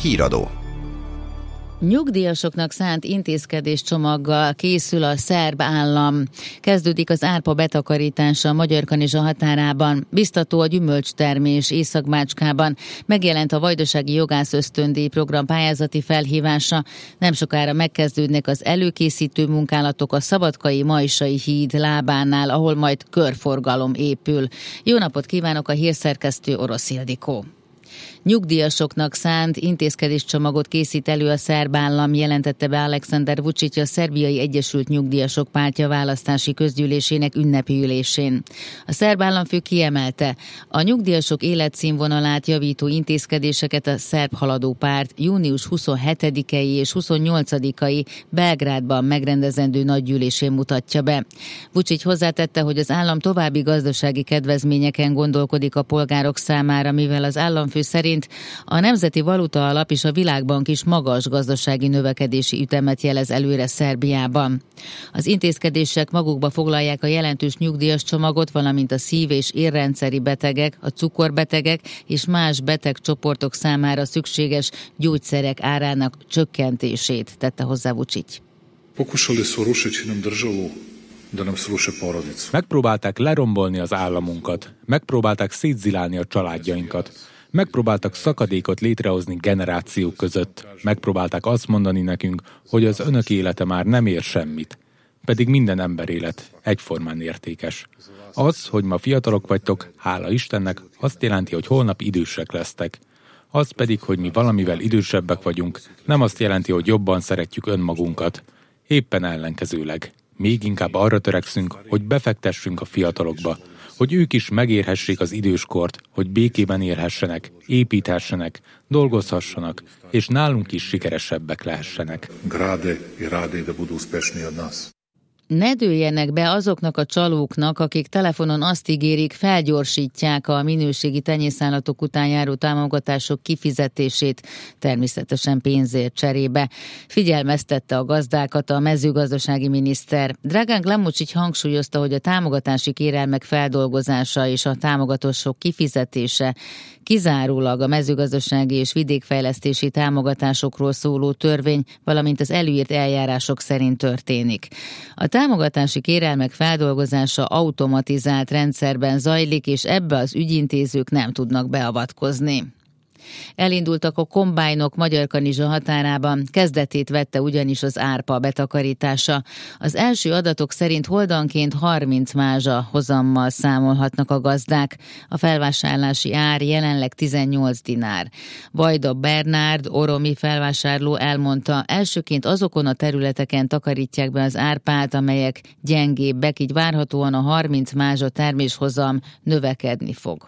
Híradó. Nyugdíjasoknak szánt intézkedéscsomaggal készül a szerb állam. Kezdődik az árpa betakarítása a Magyarkanizsa határában. Biztató a gyümölcstermés Észak-Bácskában. Megjelent a Vajdasági Jogász Ösztöndíj program pályázati felhívása. Nem sokára megkezdődnek az előkészítő munkálatok a Szabadkai Majsai híd lábánál, ahol majd körforgalom épül. Jó napot kívánok, a hírszerkesztő Orosz Ildikó. Nyugdíjasoknak szánt intézkedéscsomagot készít elő a szerb állam, jelentette be Aleksandar Vučić a Szerbiai Egyesült Nyugdíjasok Pártja választási közgyűlésének ünnepi ülésén. A szerb államfő kiemelte, a nyugdíjasok életszínvonalát javító intézkedéseket a szerb haladó párt június 27-i és 28-ai Belgrádban megrendezendő nagygyűlésén mutatja be. Vučić hozzátette, hogy az állam további gazdasági kedvezményeken gondolkodik a polgárok számára, mivel az államfő szerint a Nemzeti Valuta Alap és a Világbank is magas gazdasági növekedési ütemet jelez előre Szerbiában. Az intézkedések magukba foglalják a jelentős nyugdíjas csomagot, valamint a szív- és érrendszeri betegek, a cukorbetegek és más betegcsoportok számára szükséges gyógyszerek árának csökkentését, tette hozzá Vučić. Megpróbálták lerombolni az államunkat, megpróbálták szétzilálni a családjainkat, megpróbáltak szakadékot létrehozni generációk között, megpróbálták azt mondani nekünk, hogy az önök élete már nem ér semmit, pedig minden ember élet egyformán értékes. Az, hogy ma fiatalok vagytok, hála Istennek, azt jelenti, hogy holnap idősek lesztek. Az pedig, hogy mi valamivel idősebbek vagyunk, nem azt jelenti, hogy jobban szeretjük önmagunkat. Éppen ellenkezőleg. Még inkább arra törekszünk, hogy befektessünk a fiatalokba, hogy ők is megérhessék az időskort, hogy békében élhessenek, építhessenek, dolgozhassanak, és nálunk is sikeresebbek lehessenek. Ne dőljenek be azoknak a csalóknak, akik telefonon azt ígérik, felgyorsítják a minőségi tenyészállatok után járó támogatások kifizetését, természetesen pénzért cserébe. Figyelmeztette a gazdákat a mezőgazdasági miniszter. Dragan Glamučić hangsúlyozta, hogy a támogatási kérelmek feldolgozása és a támogatások kifizetése kizárólag a mezőgazdasági és vidékfejlesztési támogatásokról szóló törvény, valamint az előírt eljárások szerint történik. A támogatási kérelmek feldolgozása automatizált rendszerben zajlik, és ebbe az ügyintézők nem tudnak beavatkozni. Elindultak a kombájnok Magyarkanizsa határában, kezdetét vette ugyanis az árpa betakarítása. Az első adatok szerint holdanként 30 mázsa hozammal számolhatnak a gazdák. A felvásárlási ár jelenleg 18 dinár. Vajda Bernárd, oromi felvásárló elmondta, elsőként azokon a területeken takarítják be az árpát, amelyek gyengébbek, így várhatóan a 30 mázsa terméshozam növekedni fog.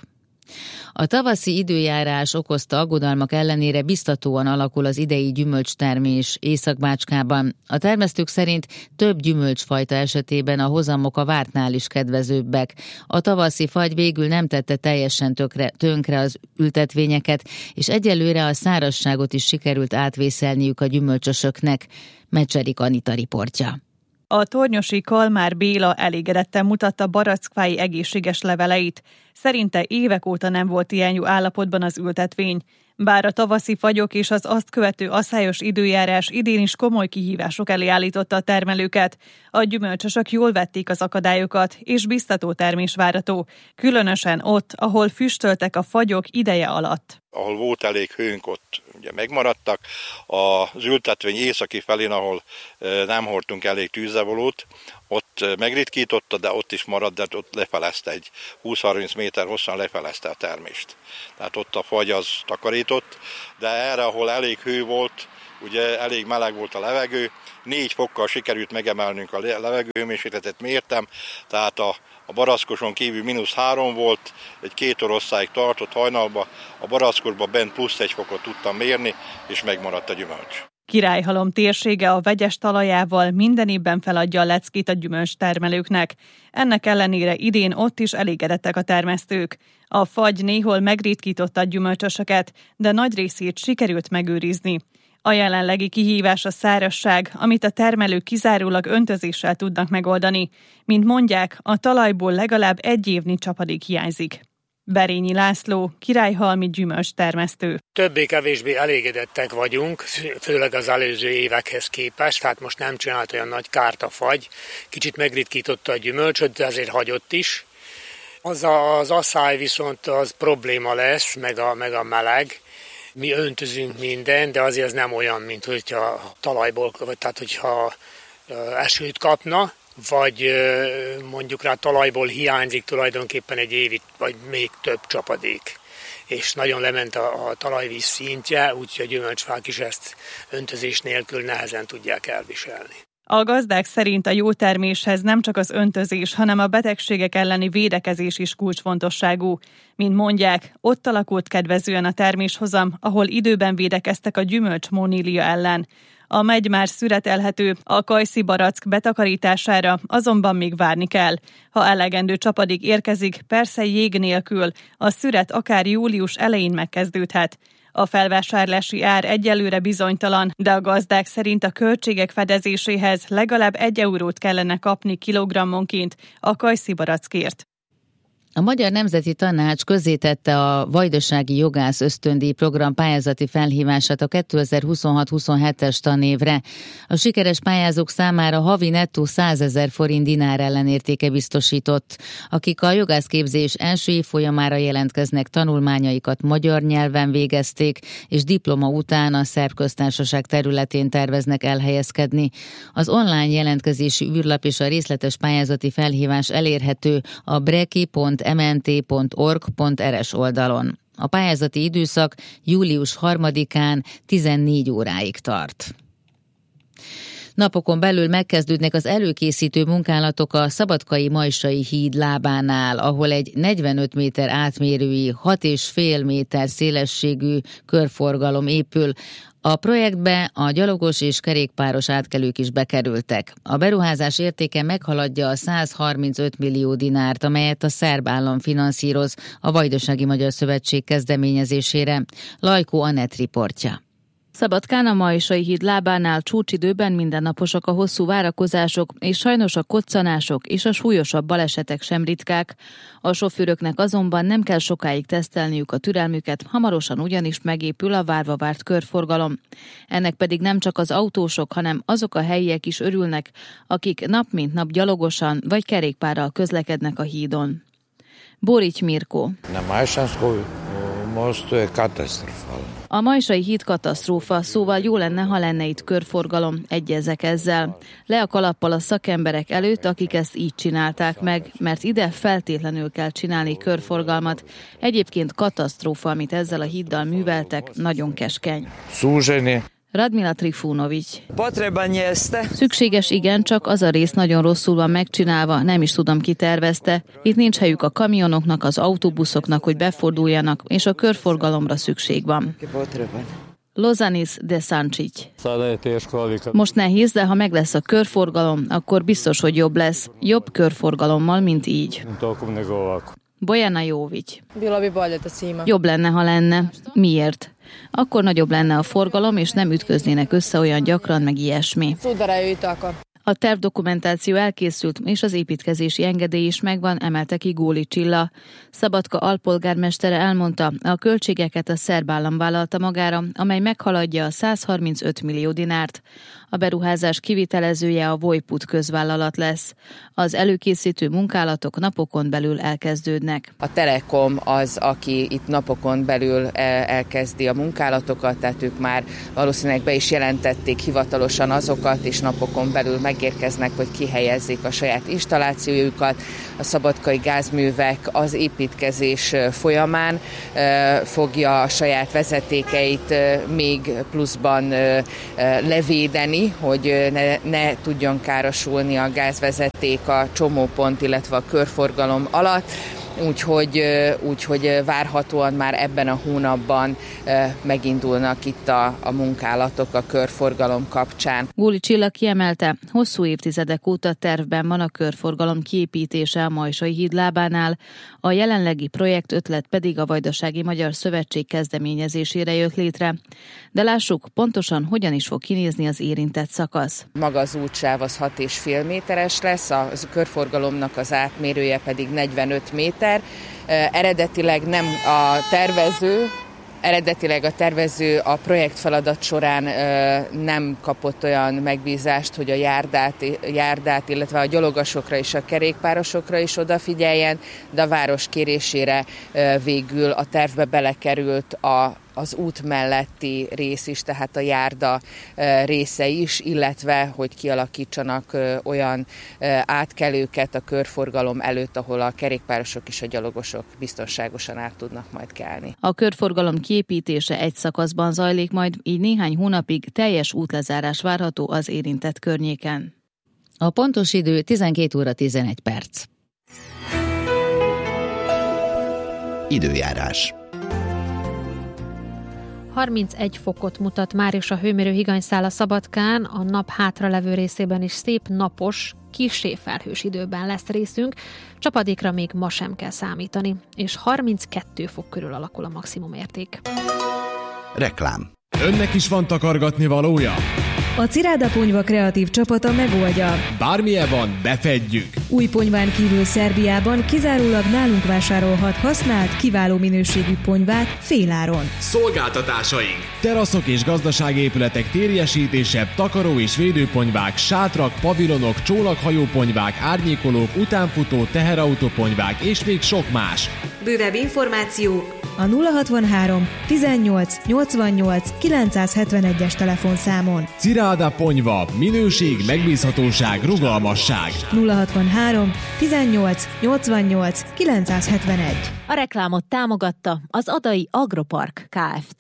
A tavaszi időjárás okozta aggodalmak ellenére biztatóan alakul az idei gyümölcstermés Észak-Bácskában. A termesztők szerint több gyümölcsfajta esetében a hozamok a vártnál is kedvezőbbek. A tavaszi fagy végül nem tette teljesen tönkre az ültetvényeket, és egyelőre a szárazságot is sikerült átvészelniük a gyümölcsösöknek. Mecserik Anita riportja. A tornyosi Kalmár Béla elégedetten mutatta barackfái egészséges leveleit. Szerinte évek óta nem volt ilyen jó állapotban az ültetvény. Bár a tavaszi fagyok és az azt követő aszályos időjárás idén is komoly kihívások elé állította a termelőket, a gyümölcsösök jól vették az akadályokat, és biztató termés várható, különösen ott, ahol füstöltek a fagyok ideje alatt. Ahol volt elég hőnk, ott ugye megmaradtak. Az ültetvény északi felén, ahol nem hordtunk elég tűzzevolót, ott megritkította, de ott is maradt, de ott lefelezte, egy 20-30 méter hosszan lefelezte a termést. Tehát ott a fagy az takarított, de erre, ahol elég hő volt, ugye elég meleg volt a levegő, 4 fokkal sikerült megemelnünk a levegőhőmérsékletet, mértem, tehát a barackkoson kívül -3 volt, egy 2 órosszáig tartott hajnalban, a barackosban bent +1 fokot tudtam mérni, és megmaradt a gyümölcs. Királyhalom térsége a vegyes talajával minden évben feladja a leckét a gyümölcstermelőknek. Ennek ellenére idén ott is elégedettek a termesztők. A fagy néhol megritkította a gyümölcsösöket, de nagy részét sikerült megőrizni. A jelenlegi kihívás a szárazság, amit a termelők kizárólag öntözéssel tudnak megoldani. Mint mondják, a talajból legalább 1 évnyi csapadék hiányzik. Berényi László, királyhalmi gyümölcstermesztő. Többé-kevésbé elégedettek vagyunk, főleg az előző évekhez képest, tehát most nem csinált olyan nagy kárt a fagy, kicsit megritkította a gyümölcsöt, de azért hagyott is. Az asszály viszont az probléma lesz, meg a meleg. Mi öntözünk minden, de azért ez nem olyan, mint hogyha talajból, tehát hogyha esőt kapna, vagy mondjuk rá talajból hiányzik tulajdonképpen egy évig, vagy még több csapadék. És nagyon lement a talajvíz szintje, úgyhogy a gyümölcsfák is ezt öntözés nélkül nehezen tudják elviselni. A gazdák szerint a jó terméshez nem csak az öntözés, hanem a betegségek elleni védekezés is kulcsfontosságú. Mint mondják, ott alakult kedvezően a terméshozam, ahol időben védekeztek a gyümölcsmónília ellen. A megy már szüretelhető, a kajszi barack betakarítására azonban még várni kell. Ha elegendő csapadék érkezik, persze jég nélkül, a szüret akár július elején megkezdődhet. A felvásárlási ár egyelőre bizonytalan, de a gazdák szerint a költségek fedezéséhez legalább 1 eurót kellene kapni kilogrammonként a kajszi barackért. A Magyar Nemzeti Tanács közzétette a Vajdasági Jogász Ösztöndíj program pályázati felhívását a 2026-27-es tanévre. A sikeres pályázók számára havi nettó 100 000 forint dinár ellenértéke biztosított. Akik a jogászképzés első évfolyamára jelentkeznek, tanulmányaikat magyar nyelven végezték, és diploma után a Szerb Köztársaság területén terveznek elhelyezkedni. Az online jelentkezési űrlap és a részletes pályázati felhívás elérhető a breki.mnt.org.rs oldalon. A pályázati időszak július 3-án 14 óráig tart. Napokon belül megkezdődnek az előkészítő munkálatok a Szabadkai Majsai híd lábánál, ahol egy 45 méter átmérőjű, 6,5 méter szélességű körforgalom épül. A projektbe a gyalogos és kerékpáros átkelők is bekerültek. A beruházás értéke meghaladja a 135 millió dinárt, amelyet a szerb állam finanszíroz a Vajdasági Magyar Szövetség kezdeményezésére. Lajkó Anett riportja. Szabadkán a Majsai híd lábánál csúcsidőben mindennaposak a hosszú várakozások, és sajnos a koccanások és a súlyosabb balesetek sem ritkák. A sofőröknek azonban nem kell sokáig tesztelniük a türelmüket, hamarosan ugyanis megépül a várva várt körforgalom. Ennek pedig nem csak az autósok, hanem azok a helyiek is örülnek, akik nap mint nap gyalogosan vagy kerékpárral közlekednek a hídon. Borics Mirko. A Majsai híd katasztrófa, szóval jó lenne, ha lenne itt körforgalom, egyezek ezzel. Le a kalappal a szakemberek előtt, akik ezt így csinálták meg, mert ide feltétlenül kell csinálni körforgalmat. Egyébként katasztrófa, amit ezzel a híddal műveltek, nagyon keskeny. Radmila Trifunović. Szükséges, igen, csak az a rész nagyon rosszul van megcsinálva, nem is tudom, ki tervezte. Itt nincs helyük a kamionoknak, az autóbuszoknak, hogy beforduljanak, és a körforgalomra szükség van. Lozanis de Sancic. Most nehéz, de ha meg lesz a körforgalom, akkor biztos, hogy jobb lesz. Jobb körforgalommal, mint így. Bojana Jović. Jobb lenne, ha lenne. Miért? Akkor nagyobb lenne a forgalom, és nem ütköznének össze olyan gyakran, meg ilyesmi. A tervdokumentáció elkészült, és az építkezési engedély is megvan, emelte ki Góli Csilla. Szabadka alpolgármestere elmondta, a költségeket a szerb állam vállalta magára, amely meghaladja a 135 millió dinárt. A beruházás kivitelezője a Vojput közvállalat lesz. Az előkészítő munkálatok napokon belül elkezdődnek. A Telekom az, aki itt napokon belül elkezdi a munkálatokat, tehát ők már valószínűleg be is jelentették hivatalosan azokat, és napokon belül megérkeznek, hogy kihelyezzék a saját installációjukat. A szabadkai gázművek az építkezés folyamán fogja a saját vezetékeit még pluszban levédeni, hogy ne tudjon károsulni a gázvezeték a csomópont, illetve a körforgalom alatt. Úgyhogy várhatóan már ebben a hónapban megindulnak itt a munkálatok a körforgalom kapcsán. Góli Csilla kiemelte, hosszú évtizedek óta tervben van a körforgalom kiépítése a Majsai híd lábánál, a jelenlegi projekt ötlet pedig a Vajdasági Magyar Szövetség kezdeményezésére jött létre. De lássuk pontosan, hogyan is fog kinézni az érintett szakasz. Maga az útsáv az 6,5 méteres lesz, a körforgalomnak az átmérője pedig 45 méter. Eredetileg a tervező a projektfeladat során nem kapott olyan megbízást, hogy a járdát, illetve a gyalogosokra és a kerékpárosokra is odafigyeljen, de a város kérésére végül a tervbe belekerült az út melletti rész is, tehát a járda része is, illetve hogy kialakítsanak olyan átkelőket a körforgalom előtt, ahol a kerékpárosok és a gyalogosok biztonságosan át tudnak majd kelni. A körforgalom kiépítése egy szakaszban zajlik, majd így néhány hónapig teljes útlezárás várható az érintett környéken. A pontos idő 12 óra 11 perc. Időjárás. 31 fokot mutat már is a hőmérő higanyszál a Szabadkán, a nap hátralevő részében is szép napos, kissé felhős időben lesz részünk, csapadékra még ma sem kell számítani, és 32 fok körül alakul a maximum érték. Reklám. Önnek is van takargatni valója? A Ciráda Ponyva kreatív csapata megoldja. Bármilyen van, befedjük. Új ponyván kívül Szerbiában kizárólag nálunk vásárolhat használt, kiváló minőségű ponyvát féláron. Szolgáltatásaink. Teraszok és gazdaságépületek térjesítése, takaró és védőponyvák, sátrak, pavilonok, csónakhajóponyvák, árnyékolók, utánfutó, teherautóponyvák és még sok más. Bővebb információ a 063 18 88 971-es telefonszámon. Ciráda Ponyva. Minőség, megbízhatóság, rugalmasság. 063 18 88 971. A reklámot támogatta az Adai Agropark Kft.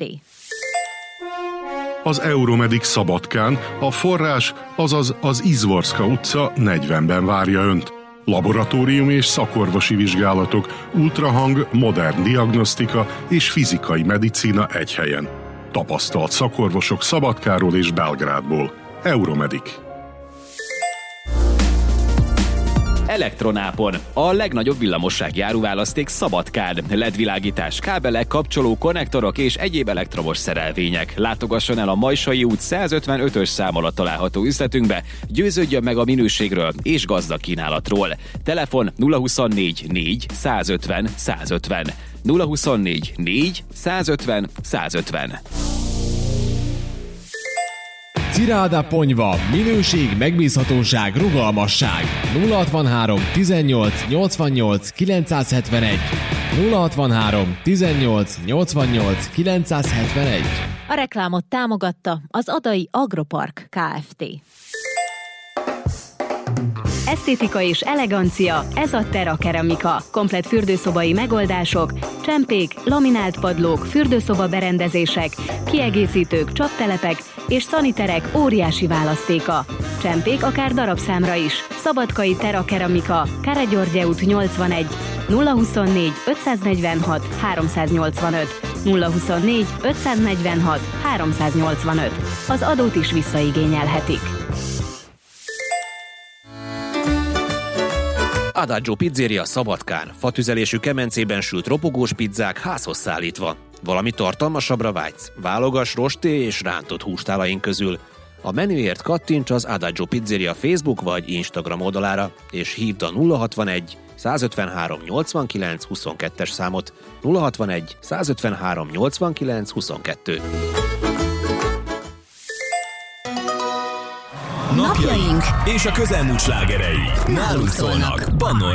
Az Euromedic Szabadkán a forrás, azaz az Izvorska utca 40-ben várja Önt. Laboratórium és szakorvosi vizsgálatok, ultrahang, modern diagnosztika és fizikai medicína egy helyen. Tapasztalt szakorvosok Szabadkáról és Belgrádból. Euromedic. Elektronápon. A legnagyobb villamossági áruválaszték Szabadkán. LED-világítás, kábelek, kapcsoló, konnektorok és egyéb elektromos szerelvények. Látogasson el a Majsai út 155-ös szám alatt található üzletünkbe, győződjön meg a minőségről és gazdag kínálatról. Telefon 024 4 150 150. 024 4 150 150. Ciráda Ponyva. Minőség, megbízhatóság, rugalmasság. 063 18 88 971. 063 18 88 971. A reklámot támogatta az Adai Agropark Kft. Esztétika és elegancia, ez a Terra Keramika. Komplett fürdőszobai megoldások, csempék, laminált padlók, fürdőszoba berendezések, kiegészítők, csaptelepek és szaniterek óriási választéka. Csempék akár darabszámra is. Szabadkai Terra Keramika, Káragyorgye út 81, 024 546 385, 024 546 385. Az adót is visszaigényelhetik. Adagio Pizzeria Szabadkán. Fatüzelésű kemencében sült ropogós pizzák házhoz szállítva. Valami tartalmasabbra vágysz? Válogass rosté és rántott hústálaink közül. A menüért kattints az Adagio Pizzeria Facebook vagy Instagram oldalára, és hívd a 061 153 89 22-es számot. 061 153 89 22. Napjaink és a közelmúlt slágerei nálunk szólnak. Pannonra